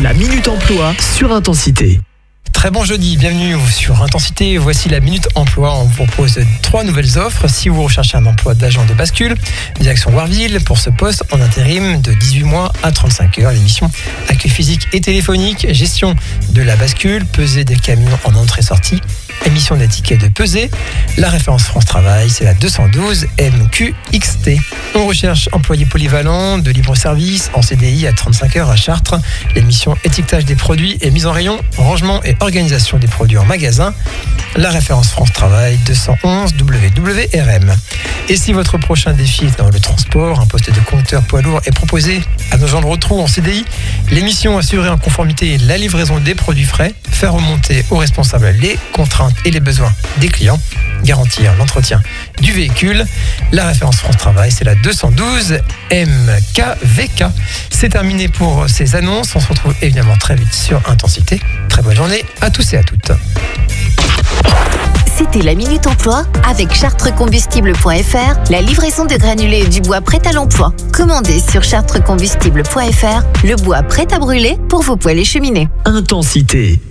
La Minute Emploi sur Intensité. Très bon jeudi, bienvenue sur Intensité. Voici la Minute Emploi. On vous propose 3 nouvelles offres. Si vous recherchez un emploi d'agent de bascule, direction Warville pour ce poste en intérim de 18 mois à 35 heures. L'émission accueil physique et téléphonique, gestion de la bascule, peser des camions en entrée-sortie, émission des tickets de pesée. La référence France Travail, c'est la 212 MQXT. On recherche employé polyvalent de libre-service en CDI à 35 heures à Chartres. L'émission étiquetage des produits et mise en rayon, rangement et organisation des produits en magasin. La référence France Travail 211 WWRM. Et si votre prochain défi est dans le transport, un poste de conducteur poids lourd est proposé à nos gens de retour en CDI. L'émission assurer en conformité la livraison des produits frais, faire remonter aux responsables les contraintes et les besoins des clients, garantir l'entretien du véhicule. La référence France Travail, c'est la 212 MKVK. C'est terminé pour ces annonces. On se retrouve évidemment très vite sur Intensité. Très bonne journée à tous et à toutes. C'était la Minute Emploi avec chartrecombustible.fr, la livraison de granulés et du bois prêt à l'emploi. Commandez sur chartrecombustible.fr le bois prêt à brûler pour vos poêles et cheminées. Intensité.